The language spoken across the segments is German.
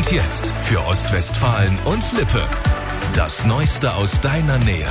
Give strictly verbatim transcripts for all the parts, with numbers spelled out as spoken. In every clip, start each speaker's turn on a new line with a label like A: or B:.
A: Und jetzt für Ostwestfalen und Lippe. Das Neueste aus deiner Nähe.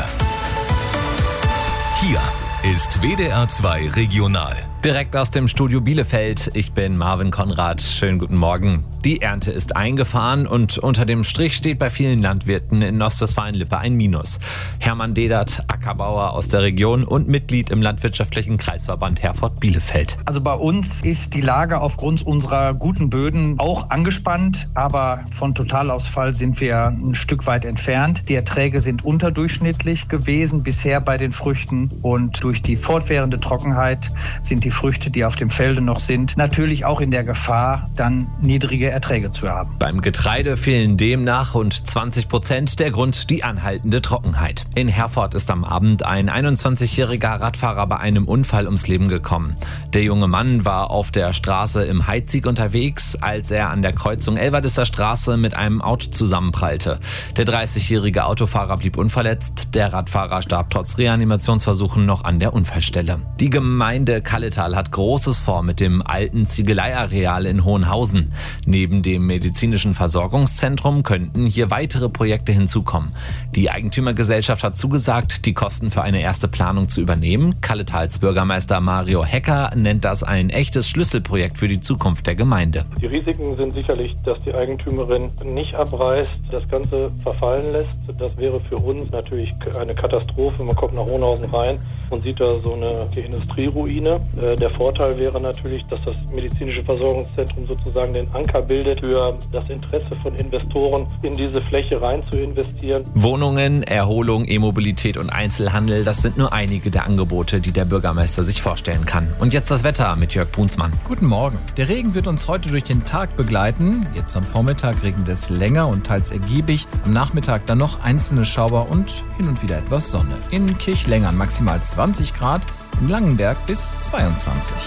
A: Hier ist W D R zwei Regional.
B: Direkt aus dem Studio Bielefeld. Ich bin Marvin Konrad. Schönen guten Morgen. Die Ernte ist eingefahren und unter dem Strich steht bei vielen Landwirten in Ostwestfalen-Lippe ein Minus. Hermann Dedert, Ackerbauer aus der Region und Mitglied im landwirtschaftlichen Kreisverband Herford-Bielefeld.
C: Also bei uns ist die Lage aufgrund unserer guten Böden auch angespannt, aber von Totalausfall sind wir ein Stück weit entfernt. Die Erträge sind unterdurchschnittlich gewesen bisher bei den Früchten und durch die fortwährende Trockenheit sind die Früchte, die auf dem Felde noch sind, natürlich auch in der Gefahr, dann niedrige Erträge zu haben.
B: Beim Getreide fehlen demnach rund zwanzig Prozent. Der Grund die anhaltende Trockenheit. In Herford ist am Abend ein einundzwanzigjähriger Radfahrer bei einem Unfall ums Leben gekommen. Der junge Mann war auf der Straße im Heidzig unterwegs, als er an der Kreuzung Elverdister Straße mit einem Auto zusammenprallte. Der dreißigjährige Autofahrer blieb unverletzt. Der Radfahrer starb trotz Reanimationsversuchen noch an der Unfallstelle. Die Gemeinde Kalletal hat Großes vor mit dem alten Ziegeleiareal in Hohenhausen. Neben dem medizinischen Versorgungszentrum könnten hier weitere Projekte hinzukommen. Die Eigentümergesellschaft hat zugesagt, die Kosten für eine erste Planung zu übernehmen. Kalletals Bürgermeister Mario Hecker nennt das ein echtes Schlüsselprojekt für die Zukunft der Gemeinde.
D: Die Risiken sind sicherlich, dass die Eigentümerin nicht abreißt, das Ganze verfallen lässt. Das wäre für uns natürlich eine Katastrophe. Man kommt nach Hohenhausen rein und sieht da so eine Industrieruine. Der Vorteil wäre natürlich, dass das medizinische Versorgungszentrum sozusagen den Anker bildet für das Interesse von Investoren, in diese Fläche rein zu investieren.
B: Wohnungen, Erholung, E-Mobilität und Einzelhandel, das sind nur einige der Angebote, die der Bürgermeister sich vorstellen kann. Und jetzt das Wetter mit Jörg Brunsmann.
E: Guten Morgen. Der Regen wird uns heute durch den Tag begleiten. Jetzt am Vormittag regnet es länger und teils ergiebig. Am Nachmittag dann noch einzelne Schauer und hin und wieder etwas Sonne. In Kirchlengern maximal zwanzig Grad, in Langenberg bis zweiundzwanzig.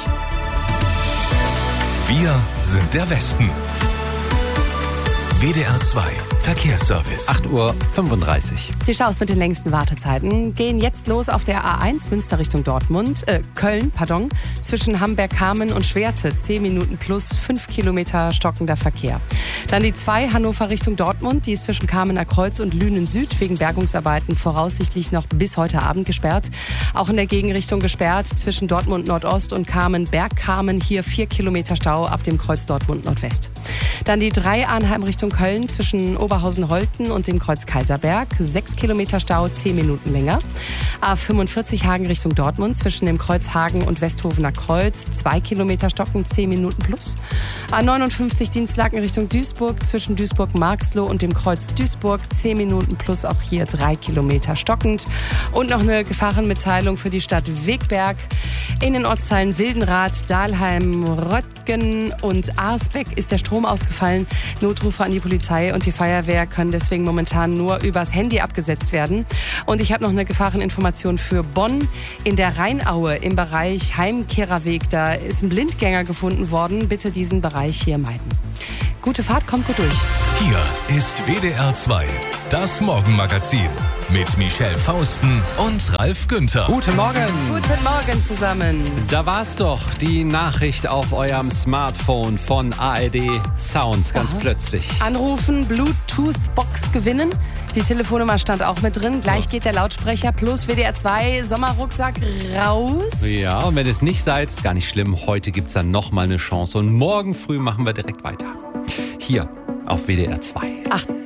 A: Wir sind der Westen. W D R zwei Verkehrsservice.
B: acht Uhr fünfunddreißig.
F: Die Staus mit den längsten Wartezeiten gehen jetzt los auf der A eins Münster Richtung Dortmund, äh, Köln, pardon, zwischen Hamberg-Kamen und Schwerte. zehn Minuten plus fünf Kilometer stockender Verkehr. Dann die zwei Hannover Richtung Dortmund, die ist zwischen Kamener Kreuz und Lünen Süd wegen Bergungsarbeiten voraussichtlich noch bis heute Abend gesperrt. Auch in der Gegenrichtung gesperrt zwischen Dortmund Nordost und Kamen-Bergkamen. Hier vier Kilometer Stau ab dem Kreuz Dortmund Nordwest. Dann die drei Arnheim Richtung Köln zwischen Oberhausen-Holten und dem Kreuz Kaiserberg. sechs Kilometer Stau, zehn Minuten länger. A fünfundvierzig Hagen Richtung Dortmund zwischen dem Kreuz Hagen und Westhofener Kreuz. zwei Kilometer stocken, zehn Minuten plus. A neunundfünfzig Dienstlaken Richtung Duisburg zwischen Duisburg-Marxloh und dem Kreuz Duisburg. zehn Minuten plus, auch hier drei Kilometer stockend. Und noch eine Gefahrenmitteilung für die Stadt Wegberg. In den Ortsteilen Wildenrath, Dahlheim, Röttgen und Arsbeck ist der Strom ausgefallen. Notrufe an die Polizei und die Feuerwehr können deswegen momentan nur übers Handy abgesetzt werden. Und ich habe noch eine Gefahreninformation für Bonn. In der Rheinaue im Bereich Heimkehrerweg, da ist ein Blindgänger gefunden worden. Bitte diesen Bereich hier meiden. Gute Fahrt, kommt gut durch.
A: Hier ist W D R zwei, das Morgenmagazin mit Michelle Fausten und Ralf Günther.
E: Guten Morgen.
F: Guten Morgen zusammen.
G: Da war's doch, die Nachricht auf eurem Smartphone von A R D Sounds, ganz
F: Aha.
G: plötzlich.
F: Anrufen, Bluetooth-Box gewinnen. Die Telefonnummer stand auch mit drin. Gleich
G: Ja.
F: geht der Lautsprecher plus W D R zwei Sommerrucksack raus.
G: Ja, und wenn es nicht seid, ist gar nicht schlimm. Heute gibt's dann nochmal eine Chance und morgen früh machen wir direkt weiter. Hier auf W D R zwei.
F: Ach.